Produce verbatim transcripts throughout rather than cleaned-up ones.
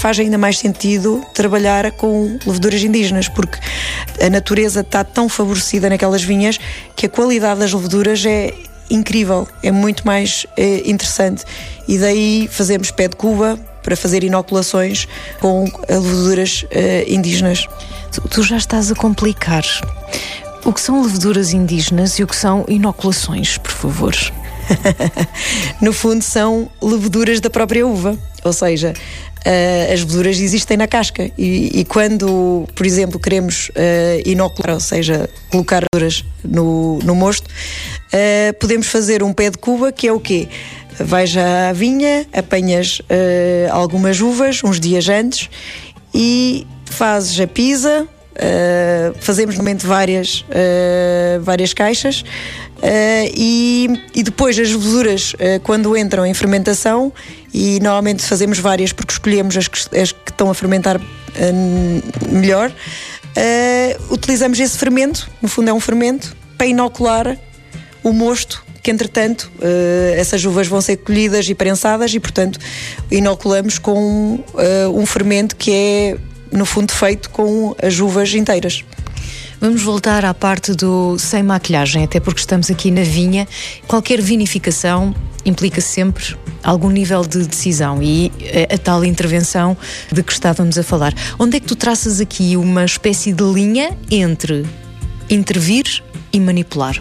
faz ainda mais sentido trabalhar com leveduras indígenas, porque a natureza está tão favorecida naquelas vinhas que a qualidade das leveduras é incrível, é muito mais é, interessante. E daí fazemos pé de Cuba para fazer inoculações com leveduras é, indígenas. Tu, tu já estás a complicar. O que são leveduras indígenas e o que são inoculações, por favor? No fundo são leveduras da própria uva, ou seja, uh, as leveduras existem na casca e, e quando, por exemplo, queremos uh, inocular, ou seja, colocar leveduras no, no mosto, uh, podemos fazer um pé de Cuba, que é o quê? Vais já à vinha, apanhas uh, algumas uvas uns dias antes e fazes a pisa. Uh, fazemos normalmente várias, uh, várias caixas uh, e, e depois as leveduras uh, quando entram em fermentação, e normalmente fazemos várias porque escolhemos as que, as que estão a fermentar uh, melhor, uh, utilizamos esse fermento, no fundo é um fermento, para inocular o mosto, que entretanto uh, essas uvas vão ser colhidas e prensadas e portanto inoculamos com uh, um fermento que é no fundo feito com as uvas inteiras. Vamos voltar à parte do sem maquilhagem, até porque estamos aqui na vinha. Qualquer vinificação implica sempre algum nível de decisão e a, a tal intervenção de que estávamos a falar. Onde é que tu traças aqui uma espécie de linha entre intervir e manipular?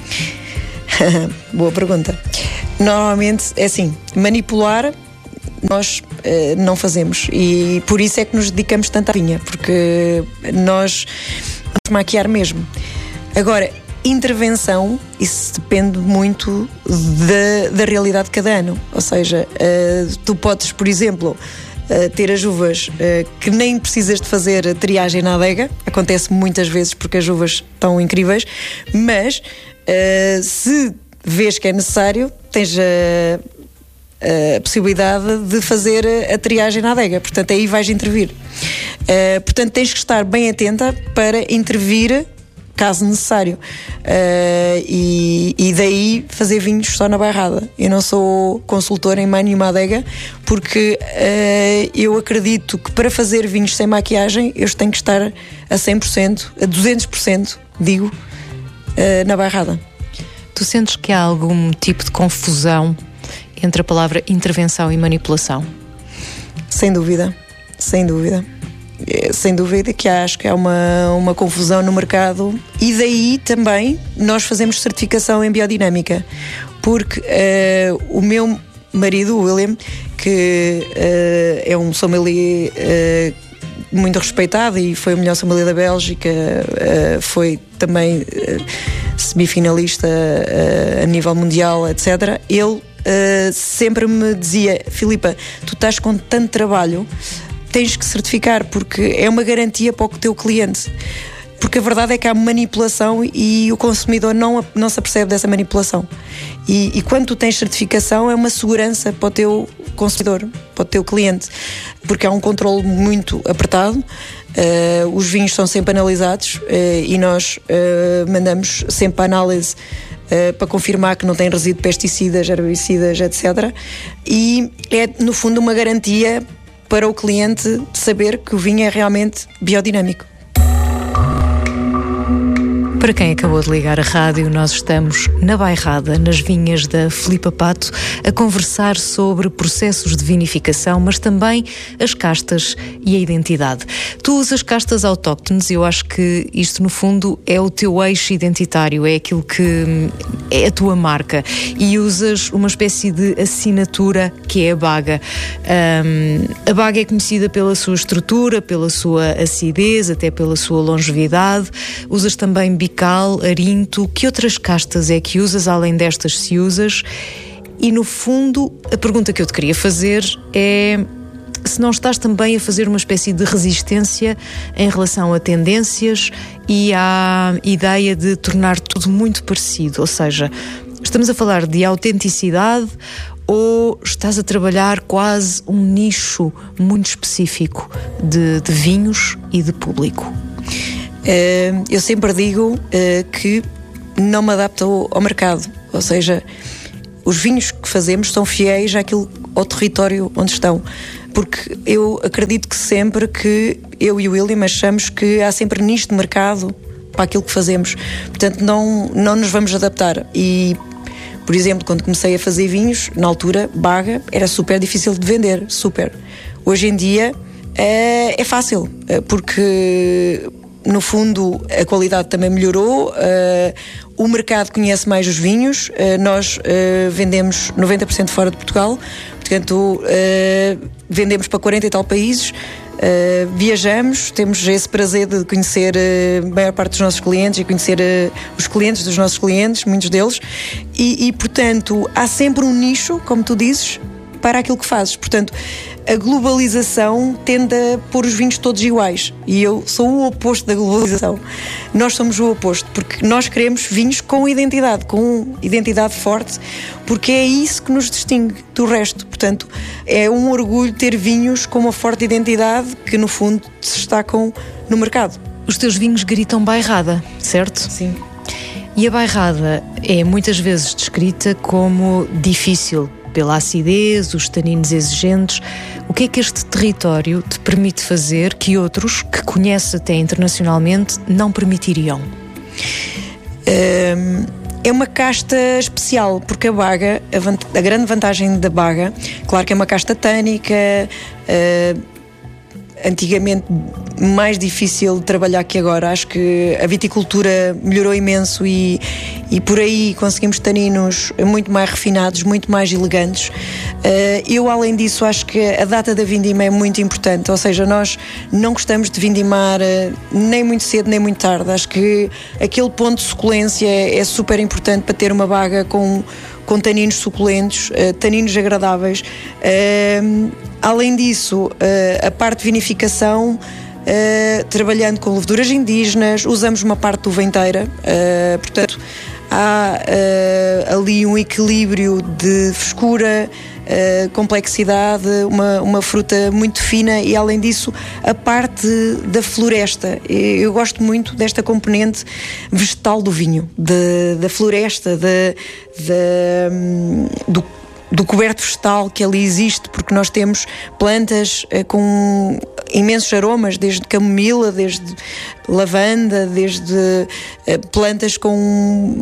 Boa pergunta. Normalmente é assim, manipular nós uh, não fazemos e por isso é que nos dedicamos tanto à vinha, porque nós vamos maquiar mesmo. Agora, intervenção, isso depende muito da, da realidade de cada ano, ou seja, uh, tu podes, por exemplo, uh, ter as uvas uh, que nem precisas de fazer triagem na adega, acontece muitas vezes porque as uvas estão incríveis, mas uh, se vês que é necessário, tens a a possibilidade de fazer a triagem na adega, portanto aí vais intervir. Uh, portanto tens que estar bem atenta para intervir caso necessário, uh, e, e daí fazer vinhos só na bairrada. Eu não sou consultora em mais nenhuma adega porque uh, eu acredito que para fazer vinhos sem maquiagem eu tenho que estar a cem por cento, a duzentos por cento, digo, uh, na bairrada. Tu sentes que há algum tipo de confusão entre a palavra intervenção e manipulação? Sem dúvida, sem dúvida. É, sem dúvida que acho que há uma, uma confusão no mercado e daí também nós fazemos certificação em biodinâmica, porque uh, o meu marido, o William, que uh, é um sommelier uh, muito respeitado e foi o melhor sommelier da Bélgica, uh, foi também uh, semifinalista uh, a nível mundial, etcétera. Ele Uh, sempre me dizia: Filipa, tu estás com tanto trabalho, tens que certificar porque é uma garantia para o teu cliente, porque a verdade é que há manipulação e o consumidor não, não se apercebe dessa manipulação e, e quando tu tens certificação é uma segurança para o teu consumidor, para o teu cliente, porque há um controle muito apertado. Uh, os vinhos são sempre analisados uh, e nós uh, mandamos sempre a análise Uh, para confirmar que não tem resíduo de pesticidas, herbicidas, etcétera. E é, no fundo, uma garantia para o cliente de saber que o vinho é realmente biodinâmico. Para quem acabou de ligar a rádio, nós estamos na Bairrada, nas vinhas da Filipa Pato, a conversar sobre processos de vinificação, mas também as castas e a identidade. Tu usas castas autóctones e eu acho que isto, no fundo, é o teu eixo identitário, é aquilo que é a tua marca. E usas uma espécie de assinatura que é a baga. Um, a baga é conhecida pela sua estrutura, pela sua acidez, até pela sua longevidade. Usas também Bical, Arinto. Que outras castas é que usas além destas, se usas? E no fundo a pergunta que eu te queria fazer é se não estás também a fazer uma espécie de resistência em relação a tendências e à ideia de tornar tudo muito parecido, ou seja, estamos a falar de autenticidade ou estás a trabalhar quase um nicho muito específico de, de vinhos e de público? Uh, eu sempre digo uh, que não me adapto ao mercado, ou seja, os vinhos que fazemos são fiéis àquilo, ao território onde estão. porque eu acredito que sempre que eu e o William achamos que há sempre nicho de mercado para aquilo que fazemos, portanto não, não nos vamos adaptar. E, por exemplo, quando comecei a fazer vinhos, na altura, baga era super difícil de vender, super. Hoje em dia é, é fácil, porque no fundo a qualidade também melhorou, uh, o mercado conhece mais os vinhos, uh, nós uh, vendemos noventa por cento fora de Portugal, portanto uh, vendemos para quarenta e tal países, uh, viajamos, temos esse prazer de conhecer uh, a maior parte dos nossos clientes e conhecer uh, os clientes dos nossos clientes, muitos deles, e, e portanto há sempre um nicho, como tu dizes, para aquilo que fazes. Portanto, a globalização tende a pôr os vinhos todos iguais. E eu sou o oposto da globalização. Nós somos o oposto, porque nós queremos vinhos com identidade, com identidade forte, porque é isso que nos distingue do resto. Portanto, é um orgulho ter vinhos com uma forte identidade que, no fundo, se destacam no mercado. Os teus vinhos gritam bairrada, certo? Sim. E a bairrada é muitas vezes descrita como difícil, pela acidez, os taninos exigentes. O que é que este território te permite fazer que outros, que conhece até internacionalmente, não permitiriam? É uma casta especial, porque a baga, a, vant- a grande vantagem da baga, claro que é uma casta tânica, uh, antigamente mais difícil de trabalhar que agora. Acho que a viticultura melhorou imenso e, e por aí conseguimos taninos muito mais refinados, muito mais elegantes. Uh, eu, além disso, acho que a data da vindima é muito importante, ou seja, nós não gostamos de vindimar uh, nem muito cedo nem muito tarde. Acho que aquele ponto de suculência é, é super importante para ter uma baga com com taninos suculentos, uh, taninos agradáveis. Uh, além disso, uh, a parte de vinificação, uh, trabalhando com leveduras indígenas, usamos uma parte de uva inteira, uh, portanto há uh, ali um equilíbrio de frescura, uh, complexidade, uma, uma fruta muito fina e, além disso, a parte da floresta. Eu gosto muito desta componente vegetal do vinho, de, da floresta, de, de, do do coberto vegetal que ali existe, porque nós temos plantas uh, com imensos aromas, desde camomila, desde lavanda, desde uh, plantas com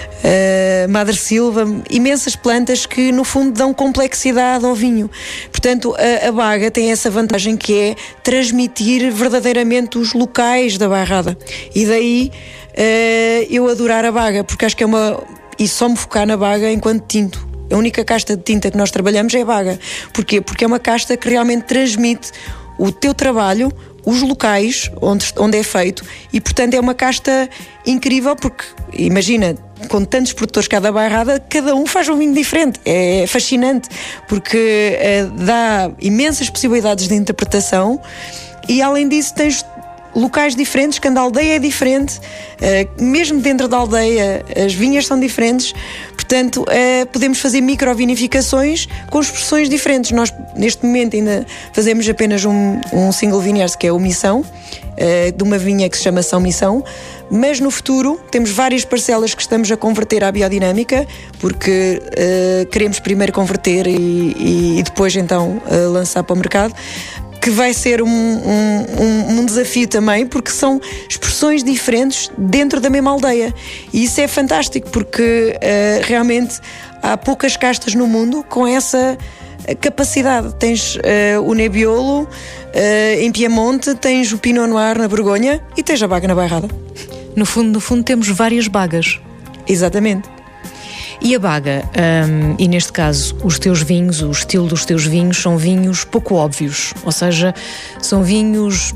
uh, madressilva, imensas plantas que no fundo dão complexidade ao vinho. Portanto, a, a baga tem essa vantagem, que é transmitir verdadeiramente os locais da bairrada, e daí uh, eu adorar a baga, porque acho que é uma... e só me focar na baga enquanto tinto. A única casta de tinta que nós trabalhamos é a baga. Porquê? Porque é uma casta que realmente transmite o teu trabalho, os locais onde, onde é feito, e portanto é uma casta incrível, porque imagina, com tantos produtores cada bairrada, cada um faz um vinho diferente. É fascinante, porque é, dá imensas possibilidades de interpretação, e além disso tens locais diferentes, cada aldeia é diferente, uh, mesmo dentro da aldeia as vinhas são diferentes, portanto uh, podemos fazer microvinificações com expressões diferentes. Nós neste momento ainda fazemos apenas um, um single vineyard, que é o Missão, uh, de uma vinha que se chama São Missão, mas no futuro temos várias parcelas que estamos a converter à biodinâmica, porque uh, queremos primeiro converter e, e, e depois então uh, lançar para o mercado, que vai ser um, um, um desafio também, porque são expressões diferentes dentro da mesma aldeia. E isso é fantástico, porque uh, realmente há poucas castas no mundo com essa capacidade. Tens uh, o Nebbiolo uh, em Piemonte, tens o Pinot Noir na Borgonha e tens a baga na Bairrada. No fundo, no fundo temos várias bagas. Exatamente. E a baga, um, e neste caso os teus vinhos, o estilo dos teus vinhos são vinhos pouco óbvios, ou seja, são vinhos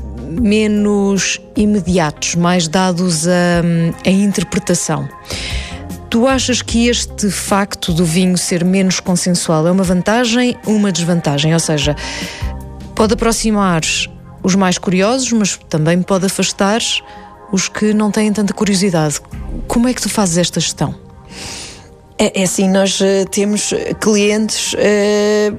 menos imediatos, mais dados a, a interpretação. Tu achas que este facto do vinho ser menos consensual é uma vantagem ou uma desvantagem? Ou seja, pode aproximar os mais curiosos, mas também pode afastar os que não têm tanta curiosidade. Como é que tu fazes esta gestão? É, é assim, nós uh, temos clientes... Uh,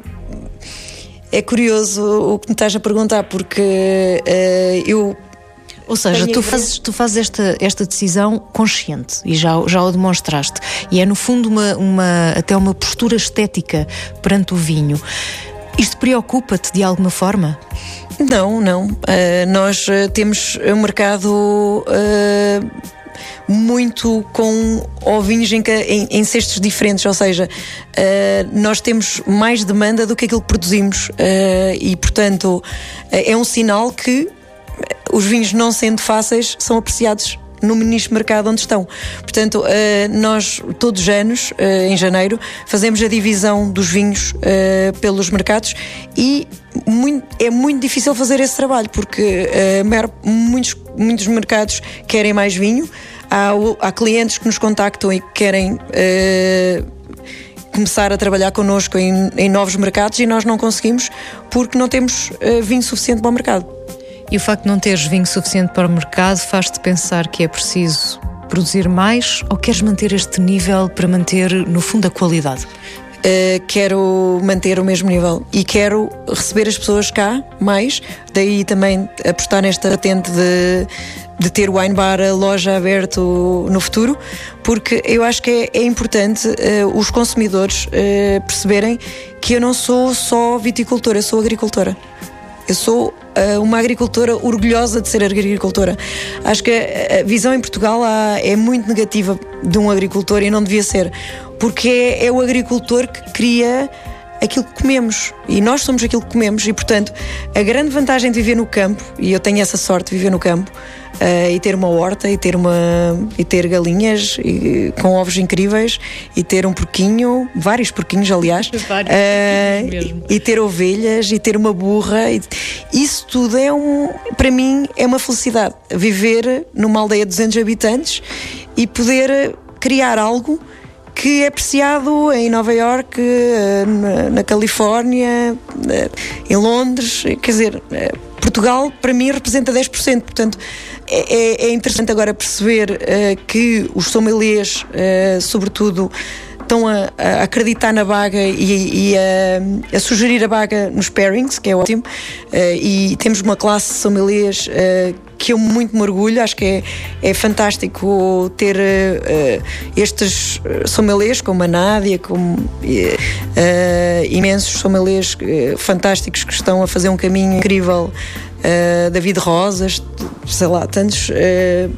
é curioso o que me estás a perguntar, porque uh, eu... Ou seja, tu fazes, tu fazes esta, esta decisão consciente e já, já o demonstraste. E é, no fundo, uma, uma, até uma postura estética perante o vinho. Isto preocupa-te de alguma forma? Não, não. Uh, nós uh, temos um mercado uh, muito com ovinhos em, em, em cestos diferentes, ou seja, uh, nós temos mais demanda do que aquilo que produzimos uh, e, portanto, uh, é um sinal que os vinhos, não sendo fáceis, são apreciados no nicho de mercado onde estão. Portanto, nós todos os anos, em janeiro, fazemos a divisão dos vinhos pelos mercados e muito, é muito difícil fazer esse trabalho, porque muitos, muitos mercados querem mais vinho, há, há clientes que nos contactam e que querem começar a trabalhar connosco em, em novos mercados e nós não conseguimos porque não temos vinho suficiente para o mercado. E o facto de não teres vinho suficiente para o mercado faz-te pensar que é preciso produzir mais, ou queres manter este nível para manter, no fundo, a qualidade? Uh, quero manter o mesmo nível e quero receber as pessoas cá mais, daí também apostar nesta patente de, de ter o wine bar, a loja aberto no futuro, porque eu acho que é, é importante uh, os consumidores uh, perceberem que eu não sou só viticultora, eu sou agricultora. Eu sou uh, uma agricultora orgulhosa de ser agricultora. Acho que a, a visão em Portugal há, é muito negativa de um agricultor e não devia ser, porque é, é o agricultor que cria aquilo que comemos e nós somos aquilo que comemos e, portanto, a grande vantagem de viver no campo, e eu tenho essa sorte de viver no campo, uh, e ter uma horta e ter, uma, e ter galinhas e, com ovos incríveis e ter um porquinho, vários porquinhos aliás, vários uh, mesmo. E, e ter ovelhas e ter uma burra e, isso tudo é um, para mim é uma felicidade, viver numa aldeia de duzentos habitantes e poder criar algo que é apreciado em Nova Iorque, na, na Califórnia, em Londres, quer dizer, Portugal para mim representa dez por cento, portanto é, é interessante agora perceber uh, que os sommeliers, uh, sobretudo, estão a, a acreditar na baga e, e a, a sugerir a baga nos pairings, que é ótimo, uh, e temos uma classe de sommeliers uh, que eu muito me orgulho, acho que é, é fantástico ter uh, estes sommeliers como a Nádia, como uh, imensos sommeliers uh, fantásticos que estão a fazer um caminho incrível, uh, David Rosas, sei lá, tantos uh,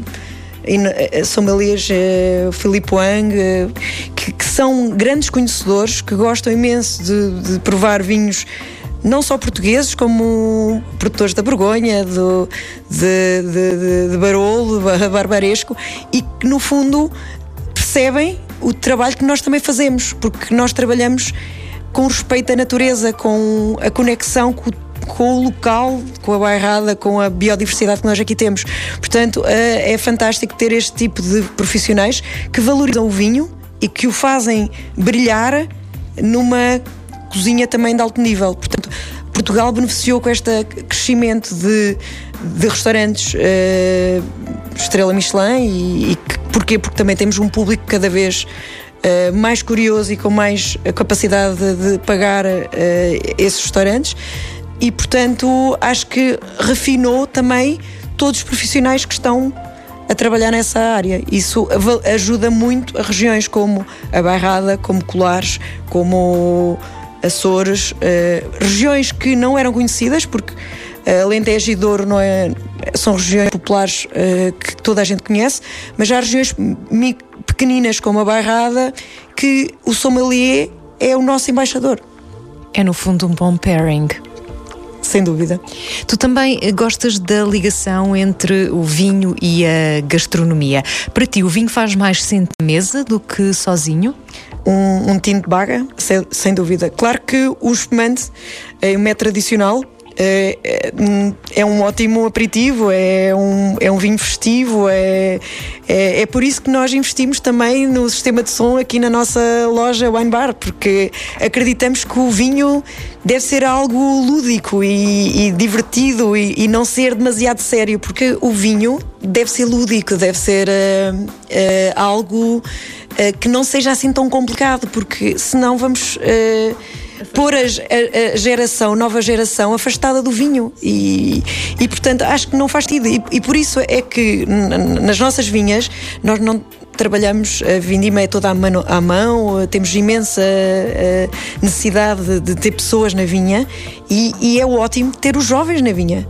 sommeliers, uh, Filipe Wang, uh, que, que são grandes conhecedores, que gostam imenso de, de provar vinhos não só portugueses, como produtores da Borgonha, do, de, de, de, de Barolo, Barbaresco, e que no fundo percebem o trabalho que nós também fazemos, porque nós trabalhamos com respeito à natureza, com a conexão com, com o local, com a bairrada, com a biodiversidade que nós aqui temos. Portanto, é fantástico ter este tipo de profissionais que valorizam o vinho e que o fazem brilhar numa cozinha também de alto nível. Portanto, Portugal beneficiou com este crescimento de, de restaurantes uh, estrela Michelin e, e porquê? Porque também temos um público cada vez uh, mais curioso e com mais capacidade de, de pagar uh, esses restaurantes e, portanto, acho que refinou também todos os profissionais que estão a trabalhar nessa área. Isso ajuda muito a regiões como a Bairrada, como Colares, como Açores, uh, regiões que não eram conhecidas, porque uh, Alentejo e Douro não é, são regiões populares uh, que toda a gente conhece, mas há regiões pequeninas como a Bairrada que o sommelier é o nosso embaixador. É no fundo um bom pairing. Sem dúvida. Tu também gostas da ligação entre o vinho e a gastronomia. Para ti, o vinho faz mais sentido na mesa do que sozinho? Um, um tinto de baga, sem, sem dúvida. Claro que o espumante é um método tradicional, é, é um ótimo aperitivo, é um, é um vinho festivo, é, é, é por isso que nós investimos também no sistema de som aqui na nossa loja Wine Bar, porque acreditamos que o vinho deve ser algo lúdico e, e divertido e, e não ser demasiado sério, porque o vinho deve ser lúdico, deve ser uh, uh, algo uh, que não seja assim tão complicado, porque senão vamos uh, pôr a, a, a geração, nova geração afastada do vinho e, e portanto acho que não faz sentido e, e por isso é que nas nossas vinhas nós não trabalhamos a vindima é toda à mão, à mão, temos imensa uh, necessidade de, de ter pessoas na vinha e, e é ótimo ter os jovens na vinha.